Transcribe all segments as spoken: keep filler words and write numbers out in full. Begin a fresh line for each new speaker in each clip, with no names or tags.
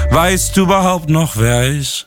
Weißt du überhaupt noch, wer er ist?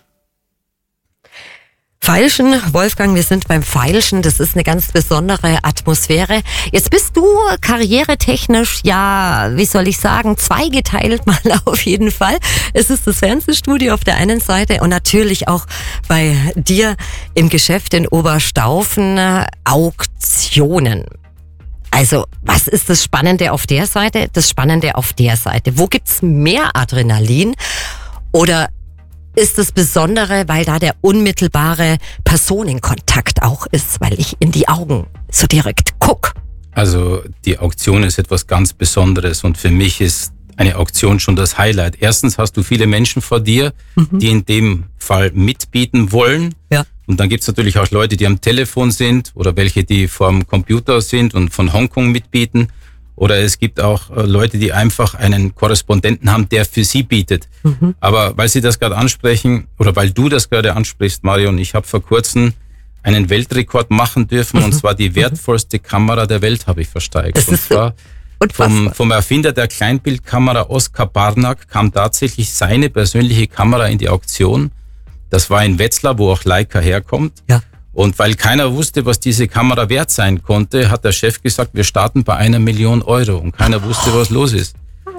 Veilchen, Wolfgang, wir sind beim Veilchen, das ist eine ganz besondere Atmosphäre. Jetzt bist du karrieretechnisch, ja, wie soll ich sagen, zweigeteilt mal auf jeden Fall. Es ist das Fernsehstudio auf der einen Seite und natürlich auch bei dir im Geschäft in Oberstaufen äh, Auktionen. Also, was ist das Spannende auf der Seite, das Spannende auf der Seite? Wo gibt's mehr Adrenalin? Oder ist das Besondere, weil da der unmittelbare Personenkontakt auch ist, weil ich in die Augen so direkt guck?
Also die Auktion ist etwas ganz Besonderes und für mich ist eine Auktion schon das Highlight. Erstens hast du viele Menschen vor dir, mhm. die in dem Fall mitbieten wollen. Ja. Und dann gibt's natürlich auch Leute, die am Telefon sind oder welche, die vorm Computer sind und von Hongkong mitbieten. Oder es gibt auch Leute, die einfach einen Korrespondenten haben, der für sie bietet. Mhm. Aber weil Sie das gerade ansprechen, oder weil du das gerade ansprichst, Marion, ich habe vor kurzem einen Weltrekord machen dürfen, mhm. und zwar die wertvollste Kamera der Welt habe ich versteigert. Das und zwar vom, vom Erfinder der Kleinbildkamera Oskar Barnack kam tatsächlich seine persönliche Kamera in die Auktion. Das war in Wetzlar, wo auch Leica herkommt. Ja. Und weil keiner wusste, was diese Kamera wert sein konnte, hat der Chef gesagt, wir starten bei einer Million Euro. Und keiner wusste, was los ist.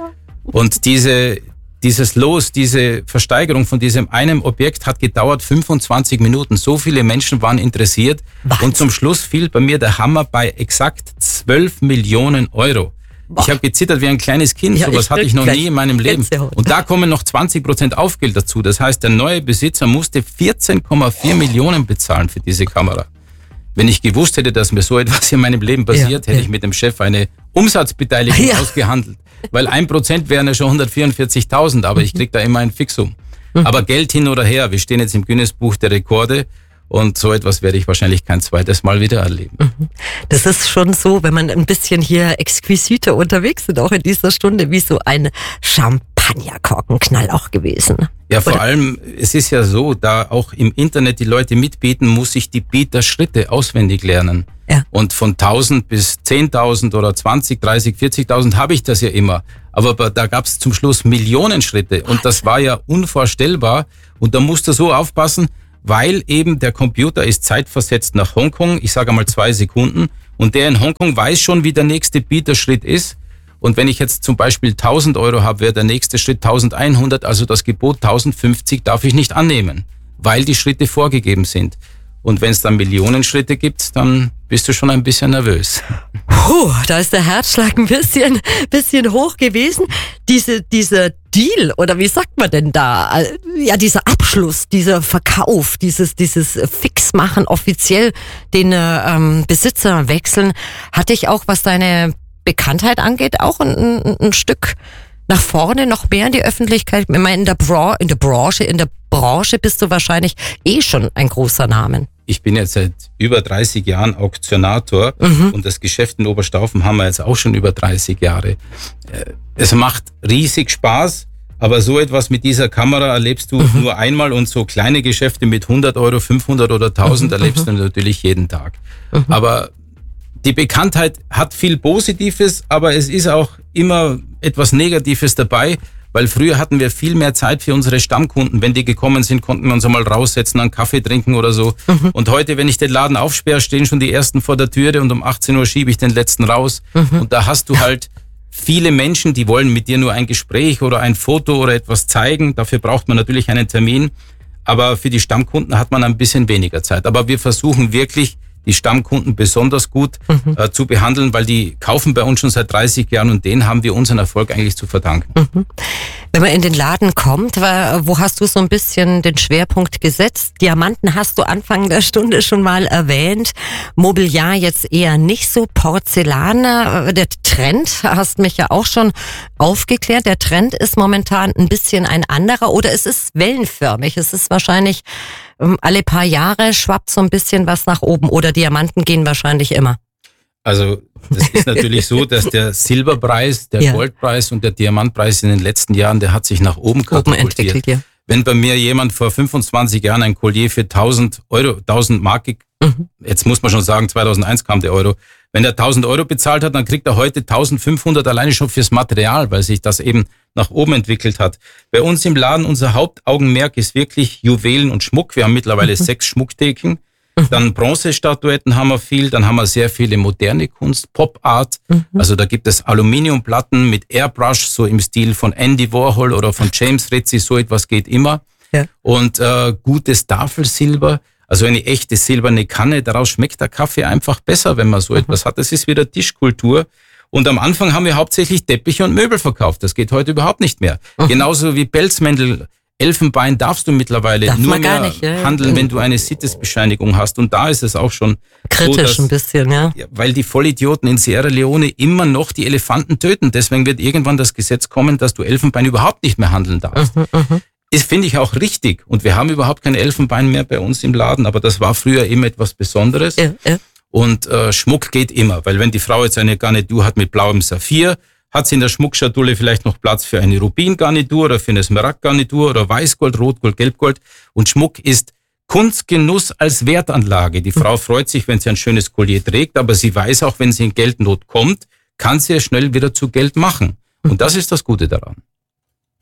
Und diese, dieses Los, diese Versteigerung von diesem einem Objekt hat gedauert fünfundzwanzig Minuten. So viele Menschen waren interessiert. Was? Und zum Schluss fiel bei mir der Hammer bei exakt zwölf Millionen Euro. Boah. Ich habe gezittert wie ein kleines Kind, ja, sowas hatte ich noch nie in meinem Leben. Und da kommen noch zwanzig Prozent Aufgeld dazu. Das heißt, der neue Besitzer musste vierzehn Komma vier Millionen bezahlen für diese Kamera. Wenn ich gewusst hätte, dass mir so etwas in meinem Leben passiert, ja, hätte ja. ich mit dem Chef eine Umsatzbeteiligung ja. ausgehandelt. Weil ein Prozent wären ja schon hundertvierundvierzigtausend, aber mhm. ich krieg da immer ein Fixum. Mhm. Aber Geld hin oder her, wir stehen jetzt im Guinness-Buch der Rekorde. Und so etwas werde ich wahrscheinlich kein zweites Mal wieder erleben.
Das ist schon so, wenn man ein bisschen hier exquisite unterwegs ist, auch in dieser Stunde, wie so ein Champagnerkorkenknall auch gewesen.
Ja, vor Oder? allem, es ist ja so, da auch im Internet die Leute mitbieten, muss ich die Bieterschritte auswendig lernen. Ja. Und von tausend bis zehntausend oder zwanzig, dreißig, vierzigtausend habe ich das ja immer. Aber da gab es zum Schluss Millionen Schritte und das war ja unvorstellbar. Und da musst du so aufpassen, weil eben der Computer ist zeitversetzt nach Hongkong, ich sage einmal zwei Sekunden, und der in Hongkong weiß schon, wie der nächste Bieterschritt ist. Und wenn ich jetzt zum Beispiel tausend Euro habe, wäre der nächste Schritt eintausendeinhundert, also das Gebot tausendfünfzig darf ich nicht annehmen, weil die Schritte vorgegeben sind. Und wenn es dann Millionen Schritte gibt, dann bist du schon ein bisschen nervös.
Puh, da ist der Herzschlag ein bisschen, bisschen hoch gewesen. Diese, dieser Deal, oder wie sagt man denn da? Ja, dieser Abschluss, dieser Verkauf, dieses, dieses Fixmachen, offiziell den ähm, Besitzer wechseln, hatte ich auch, was deine Bekanntheit angeht, auch ein, ein, ein Stück nach vorne, noch mehr in die Öffentlichkeit. Ich meine, in der, Bra- in der Branche, in der Branche bist du wahrscheinlich eh schon ein großer Name.
Ich bin jetzt seit über dreißig Jahren Auktionator mhm. und das Geschäft in Oberstaufen haben wir jetzt auch schon über dreißig Jahre. Es macht riesig Spaß, aber so etwas mit dieser Kamera erlebst du mhm. nur einmal und so kleine Geschäfte mit hundert Euro, fünfhundert oder tausend mhm. erlebst du natürlich jeden Tag. Mhm. Aber die Bekanntheit hat viel Positives, aber es ist auch immer etwas Negatives dabei, weil früher hatten wir viel mehr Zeit für unsere Stammkunden. Wenn die gekommen sind, konnten wir uns einmal raussetzen, einen Kaffee trinken oder so. Mhm. Und heute, wenn ich den Laden aufsperre, stehen schon die Ersten vor der Türe und um achtzehn Uhr schiebe ich den Letzten raus. Mhm. Und da hast du halt viele Menschen, die wollen mit dir nur ein Gespräch oder ein Foto oder etwas zeigen. Dafür braucht man natürlich einen Termin. Aber für die Stammkunden hat man ein bisschen weniger Zeit. Aber wir versuchen wirklich, die Stammkunden besonders gut mhm. äh, zu behandeln, weil die kaufen bei uns schon seit dreißig Jahren und denen haben wir unseren Erfolg eigentlich zu verdanken.
Mhm. Wenn man in den Laden kommt, wo hast du so ein bisschen den Schwerpunkt gesetzt? Diamanten hast du Anfang der Stunde schon mal erwähnt, Mobiliar jetzt eher nicht so, Porzellan, der Trend, hast mich ja auch schon aufgeklärt, der Trend ist momentan ein bisschen ein anderer oder es ist wellenförmig, es ist wahrscheinlich alle paar Jahre schwappt so ein bisschen was nach oben oder Diamanten gehen wahrscheinlich immer.
Also das ist natürlich so, dass der Silberpreis, der ja. Goldpreis und der Diamantpreis in den letzten Jahren, der hat sich nach oben katapultiert. Ja. Wenn bei mir jemand vor fünfundzwanzig Jahren ein Collier für tausend Euro, tausend Mark, mhm. jetzt muss man schon sagen, zweitausendeins kam der Euro, wenn er tausend Euro bezahlt hat, dann kriegt er heute eintausendfünfhundert alleine schon fürs Material, weil sich das eben nach oben entwickelt hat. Bei uns im Laden, unser Hauptaugenmerk ist wirklich Juwelen und Schmuck. Wir haben mittlerweile mhm. sechs Schmucktheken. Mhm. Dann Bronzestatuetten haben wir viel. Dann haben wir sehr viele moderne Kunst, Pop-Art. Mhm. Also da gibt es Aluminiumplatten mit Airbrush, so im Stil von Andy Warhol oder von James Ritchie. So etwas geht immer. Ja. Und äh, gutes Tafelsilber. Also eine echte silberne Kanne, daraus schmeckt der Kaffee einfach besser, wenn man so mhm. etwas hat. Das ist wieder Tischkultur. Und am Anfang haben wir hauptsächlich Teppiche und Möbel verkauft. Das geht heute überhaupt nicht mehr. Mhm. Genauso wie Pelzmäntel, Elfenbein darfst du mittlerweile Darf nur mehr nicht, ja, handeln, ja. wenn du eine Sittesbescheinigung hast. Und da ist es auch schon
kritisch so, dass, ein bisschen, ja.
Weil die Vollidioten in Sierra Leone immer noch die Elefanten töten. Deswegen wird irgendwann das Gesetz kommen, dass du Elfenbein überhaupt nicht mehr handeln darfst. Mhm, mh. Das finde ich auch richtig. Und wir haben überhaupt kein Elfenbein mehr bei uns im Laden, aber das war früher immer etwas Besonderes. Ja, ja. Und äh, Schmuck geht immer, weil wenn die Frau jetzt eine Garnitur hat mit blauem Saphir, hat sie in der Schmuckschatulle vielleicht noch Platz für eine Rubingarnitur oder für eine Smaragdgarnitur oder Weißgold, Rotgold, Gelbgold. Und Schmuck ist Kunstgenuss als Wertanlage. Die Frau freut sich, wenn sie ein schönes Collier trägt, aber sie weiß auch, wenn sie in Geldnot kommt, kann sie es schnell wieder zu Geld machen. Und das ist das Gute daran.